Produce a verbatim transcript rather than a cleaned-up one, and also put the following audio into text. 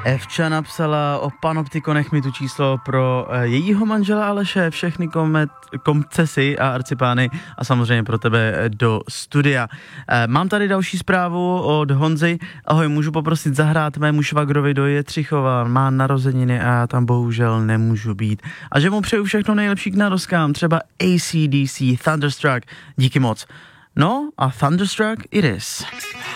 Evča napsala o Panoptikonech mi tu číslo pro jejího manžela Aleše, všechny komet, komcesy a arcipány a samozřejmě pro tebe do studia. Mám tady další zprávu od Honzy. Ahoj, můžu poprosit zahrát mému švagrovi do Jetřichova, má narozeniny a já tam bohužel nemůžu být. A že mu přeju všechno nejlepší k narozkám, třeba A C D C Thunderstruck. Díky moc. No a Thunderstruck it is.